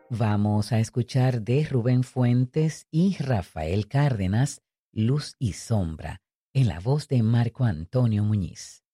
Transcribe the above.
Vamos a escuchar de Rubén Fuentes y Rafael Cárdenas, Luz y Sombra, en la voz de Marco Antonio Muñiz.